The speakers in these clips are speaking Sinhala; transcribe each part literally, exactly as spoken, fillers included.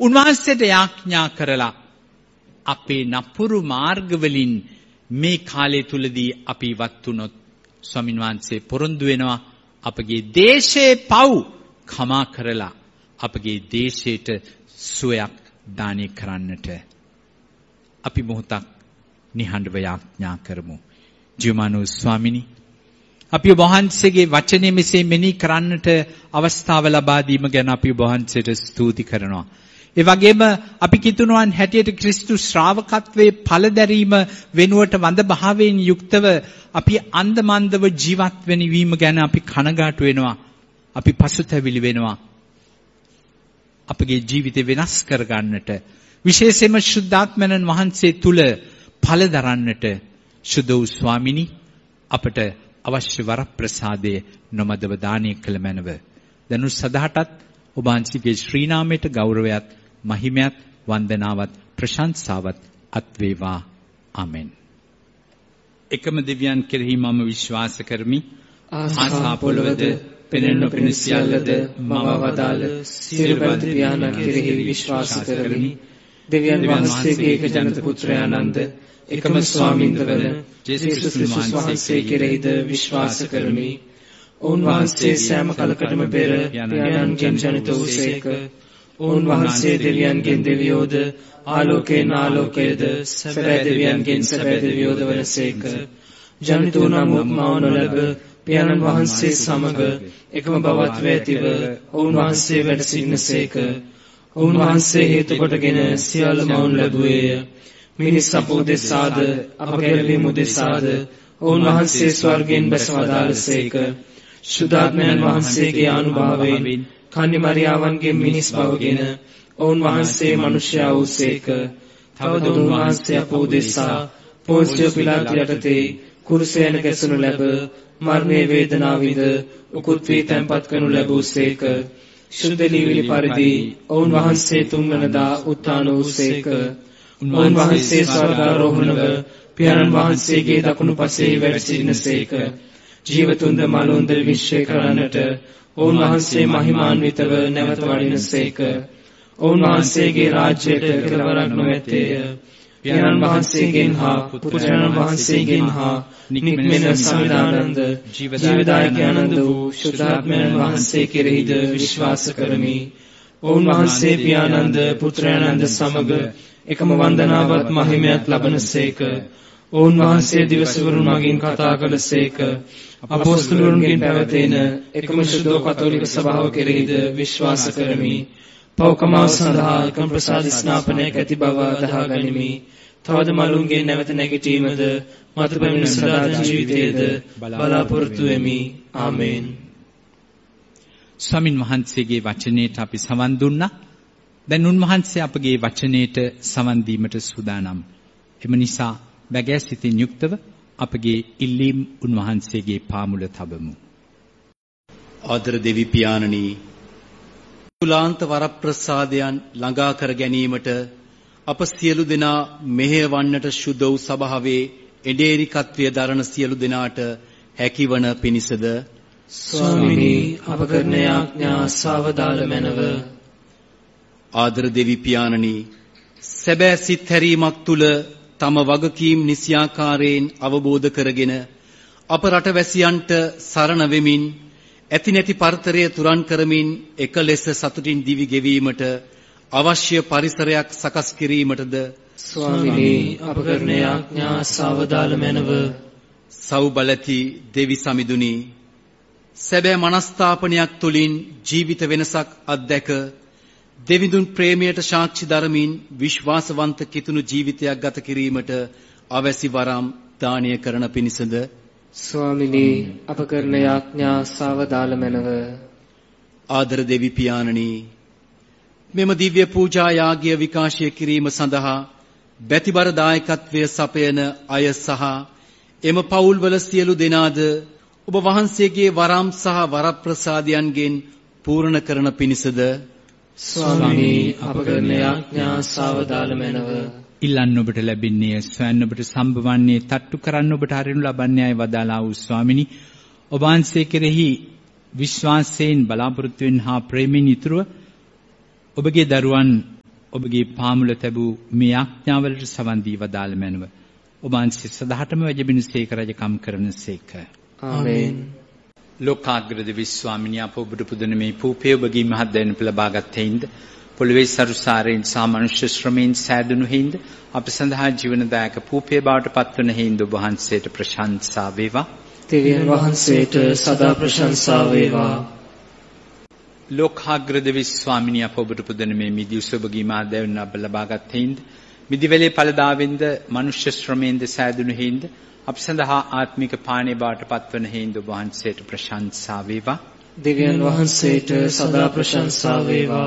උන්වහන්සේට යාඥා කරලා අපේ නපුරු මාර්ගවලින් මේ කාලය තුලදී අපි ඉවත් වුණොත් ස්වාමීන් වහන්සේ පොරොන්දු වෙනවා අපගේ දේශේ පව් කමා කරලා අපගේ දේශයට සුවයක් දානය කරන්නට. අපි මොහොතක් නිහඬව යාඥා කරමු. ජීවමානෝ ස්වාමිනී, අපි ඔබ වහන්සේගේ වචනේ මෙසේ මෙනෙහි කරන්නට අවස්ථාව ලබා දීම ගැන අපි ඔබ වහන්සේට ස්තුති කරනවා. ඒ වගේම අපි කිතුණුවන් හැටියට ක්‍රිස්තු ශ්‍රාවකත්වයේ ඵලදැරීම වෙනුවට වඳ භාවයෙන් යුක්තව අපි අන්දමන්දව ජීවත් වෙන වීම ගැන අපි කනගාටු වෙනවා. අපි පසුතැවිලි වෙනවා. අපගේ ජීවිතය වෙනස් කරගන්නට, විශේෂයෙන්ම ශුද්ධාත්මයන් වහන්සේ තුල ඵල දරන්නට සුදු ස්වාමිනී අපට අවශ්‍ය වරප්‍රසාදයේ නොමදව දානය කළ මැනව. දනු සදාටත් ඔබ වහන්සේගේ ශ්‍රී නාමයට ගෞරවයත්, මහිමයත්, වන්දනාවත්, ප්‍රශංසාවත් අත් වේවා. ආමෙන්. එකම දෙවියන් කෙරෙහි මම විශ්වාස කරමි. ආසා පොළවද පෙනෙන නොපෙනෙන සියල්ලද මම වදාළ සියලු බන්ධ පියාණන් කෙරෙහි විශ්වාස කරමි. දෙවියන් වහන්සේගේ එක ජනත පුත්‍රයානන්ද එකම ස්වාමින්ද වන ජේසුස් වහන්සේ කෙරෙහිද විශ්වාස කරමි. උන්වහන්සේ සෑම කලකටම පෙර පියාණන්ගෙන් ජනිත වූසේක. උන්වහන්සේ දෙවියන්ගෙන් දෙවියෝද ආලෝකයෙන් ආලෝකයේද සැබෑ දෙවියන්ගෙන් සැබෑ දෙවියෝද වනසේක. ජනිත වූ මව නොලැබ පියාණන් වහන්සේ සමග එකම බවත්ව ඇතිව උන්වහන්සේ වැඩ සිටිනසේක. උන්වහන්සේ හේතු කොටගෙන සියල්ල මවුන් ලැබුවේය. මිනිස් අප උදෙසාද අප ගැලවීම උදෙසාද උන්වහන්සේ ස්වර්ගයෙන් බැස වදාළසේක. ශුද්ධාත්මයන් වහන්සේගේ අනුභවයෙන් කන්‍ය මරියාවන්ගේ මිනිස් බවගෙන උන්වහන්සේ මනුෂ්‍යයා වූසේක. තවද උන්වහන්සේ අප උදෙසා පොන්සිය පිලාතු යටතේ කුරුසයෙන් ගැසෙනු ලැබ මරණයේ වේදනාවිද උකුත් වී තැන්පත් කරනු ලැබූසේක. ශුද්ධ ලිවිලි පරිදි උන්වහන්සේ තුන්වනදා උත්ථාන වූසේක. උන්වහන්සේ ස්වර්ගාරෝහණව පියාණන් වහන්සේගේ දකුණු පසේ වැඩ සිටිනසේක. ජීවතුන්ද මලුන්ද විශ්වය කරන්නට උන්වහන්සේ මහිමාන්විතව නැවත වඩිනසේක. උන්වහන්සේගේ රාජ්‍යයට කෙලවරක් නොමැත්තේය. පියාණන් වහන්සේගෙන් හා පුත්‍රයන් වහන්සේගෙන් හා නික්මෙන සමිදානන්ද ජීවදායක ආනන්ද වූ ශුද්ධාත්මයන් වහන්සේ කෙරෙහිද විශ්වාස කරමි. උන්වහන්සේ පියාණන්ද පුත්‍රයන්ද සමග එකම වන්දනාවත් මහිමයත් ලබනසේක. උන්වහන්සේ දිවසවරුන් මගින් කතා කළසේක. අපොස්තලවරුන්ගෙන් පැවතෙන එකම ශුද්ධ කතෝලික සභාව කෙරෙහිද විශ්වාස කරමි. පෞකමාව සඳහා එකම ප්‍රසාද ස්නාපනයක් ඇති බව අදහා ගනිමි. තවද මලුන්ගේ නැවත නැගිටීමද මතු පැමිණෙන සදාතන ජීවිතයේද බලාපොරොත්තු වෙමි. ආමේන්. ස්වාමින් වහන්සේගේ වචනයට අපි සවන් දුන්නා. දැන් උන්වහන්සේ අපගේ වචනයට සවන් දීමට සූදානම්. එම නිසා බැගෑ සිතින් යුක්තව අපගේ ඉල්ලීම් උන්වහන්සේගේ පාමුල තබමු. ආදර දෙවි පියාණනි, තුලාන්ත වරප්‍රසාදයන් ළඟා කර ගැනීමට අප සියලු දෙනා මෙහෙයවන්නට සුදු වූ සභාවේ එඩේරිකත්වයේ දරන සියලු දෙනාට හැකිවන පිණිසද ස්වාමිනී අප කරන යාඥා සාවදාල මැනව. ආදර දෙවි පියාණනි, සැබෑ සිත් හැරීමක් තුල තම වගකීම් නිසියාකාරයෙන් අවබෝධ කරගෙන අප රටවැසියන්ට සරණ වෙමින් ඇති නැති පරතරය තුරන් කරමින් එක ලෙස සතුටින් දිවි ගෙවීමට අවශ්‍ය පරිසරයක් සකස් කිරීමටද ස්වාමිනී අප කරන යාඥා සාවදාල මැනව. සෞබලති දෙවි සමිඳුනි, සැබෑ මනස්ථාපනයක් තුලින් ජීවිත වෙනසක් අත්දැක දෙවිඳුන් ප්‍රේමයට සාක්ෂි දරමින් විශ්වාසවන්ත කිතුණු ජීවිතයක් ගත කිරීමට අවැසි වරම් දානය කරන පිණිසද ස්වාමිනී අප කරන යාඥා සාවදාල මැනව. ආදර දෙවි පියාණනි, මෙම දිව්‍ය පූජා යාගය විකාශය කිරීම සඳහා බැතිබර දායකත්වයේ සපයන අය සහ එම පවුල්වල සියලු දෙනාද ඔබ වහන්සේගේ වරම් සහ වරප්‍රසාදයන්ගෙන් පූර්ණ කරන පිණිසද ස්වාමිනී අප කරන යාඥා සාවදාල මැනව. ඉල්ලන්න ඔබට ලැබෙන්නේ, සොයන්න ඔබට සම්භවන්නේ, තට්ටු කරන්න ඔබට හරිනු ලබන්නේ අය වදාලා වූ ස්වාමිනී, ඔබ වහන්සේ කෙරෙහි විශ්වාසයෙන් බලාපොරොත්තුවෙන් හා ප්‍රේමයෙන් යුතුව ඔබගේ දරුවන් ඔබගේ පාමුල තැබූ මේ ආඥාවලට සවන් දී වදාළ මැනව. ඔබ වහන්සේ සදාටම වැජබිනසේක රජකම් කරනසේක. ආමේන්. ලෝකාග්‍රද විශ්වාමිනිය අප ඔබට පුදන මේ පූපේ ඔබගේ මහත් දැනුම ලබාගත් හේින්ද පොළවේ සරුසාරයෙන් සහ මනුෂ්‍ය ශ්‍රමයෙන් සෑදුණු හේින්ද අප සඳහා ජීවනදායක පූපේ බවට පත්වන හේින්ද ඔබ වහන්සේට ප්‍රශංසා වේවා. දෙවියන් වහන්සේට සදා ප්‍රශංසා වේවා. ලෝකාග්‍රද විශ්වාමිනිය අප ඔබට පුදන මේ මිදිවස ඔබගේ මහත් දැනුම අප ලබාගත් හේින්ද මිදිවැලේ ඵලදාවෙන්ද මනුෂ්‍ය ශ්‍රමයෙන්ද සෑදුණු හේින්ද අප සඳහා ආත්මික පානේ බවට පත්වන හේින්ද ඔබ වහන්සේට ප්‍රශංසා වේවා. දෙවියන් වහන්සේට සදා ප්‍රශංසා වේවා.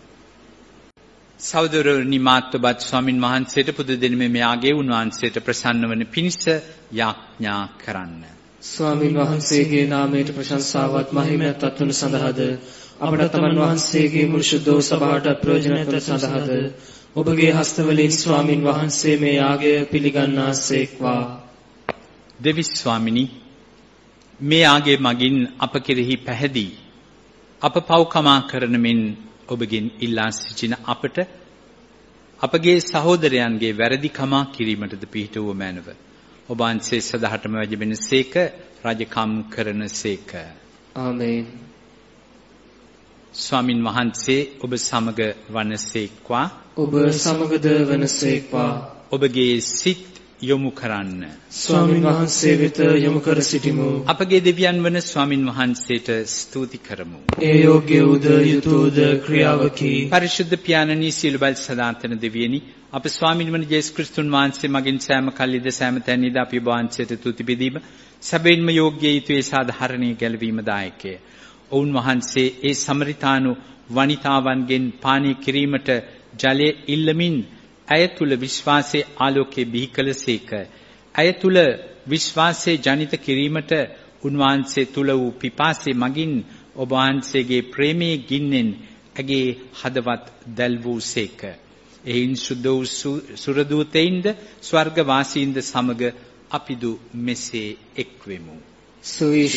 සහෝදරනි මාත්වබත් ස්වාමින් වහන්සේට පුද දෙනමේ මෙයාගේ උන්වහන්සේට ප්‍රසන්න වන පිණිස යාඥා කරන්න. ස්වාමින් වහන්සේගේ නාමයට ප්‍රශංසාවත් මහිමයත් අත්වන සඳහාද අපට තමන් වහන්සේගේ මුළු ශුද්ධ සභාවට ප්‍රයෝජනවත් සඳහාද ඔබගේ හස්තවලින් ස්වාමින් වහන්සේ මේ යාගය පිළිගන්නාසේක්වා. දෙවි ස්වාමිනි මේ යාගයේ මගින් අප කෙරෙහි පැහැදී අප පව්කමා කරන මෙන් ඔබගෙන් ඉල්ලා සිටින අපට අපගේ සහෝදරයන්ගේ වැරදි කමා කිරීමටද පිහිටුව මැනව. ඔබ වහන්සේ සදාටම වැජබෙනසේක රජකම් කරනසේක. ආමේන්. ස්වාමින් වහන්සේ ඔබ සමග වනසේක්වා. ඔබ සමගද වනසේක්වා. ඔබගේ සිත් යොමු කරන්න. ස්වාමින් වහන්සේ වෙත යොමු කර සිටිමු. අපගේ දෙවියන් වන ස්වාමින් වහන්සේට ස්තුති කරමු. ඒ යෝග්‍ය උද යුතුයද ක්‍රියාවකි. පරිශුද්ධ පියාණනි සීල බල සදාතන දෙවියනි අප ස්වාමින් වන ජේසුස් ක්‍රිස්තුන් වහන්සේ මගින් සෑම කල්ලිද සෑම තැනීද අපි ඔබ වහන්සේට තුති බෙදීම සැබවින්ම යෝග්‍ය යුතුය සාධාරණීය ගැලවීම දායකය. ඔවුන් වහන්සේ ඒ සමරිතානු වනිතාවන්ගෙන් පානීය කිරීමට ජලය ඉල්ලමින් ඇය තුල විශ්වාසයේ ආලෝකයේ බිහි කළසේක. ඇය තුල විශ්වාසයේ ජනිත කිරීමට උන්වහන්සේ තුල වූ පිපාසයේ මගින් ඔබ වහන්සේගේ ප්‍රේමයේ ගින්නෙන් ඇගේ හදවත් දැල් වූසේක. එයින් සුද්ධ වූ සුරදූතයින්ද ස්වර්ග වාසීන්ද සමග අපිදු මෙසේ එක්වෙමු.